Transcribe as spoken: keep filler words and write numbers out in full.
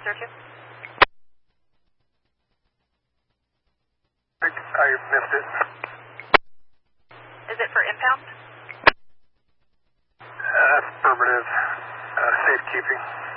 zero two. I, I missed it. Is it for impound? Uh, affirmative. Uh, safekeeping.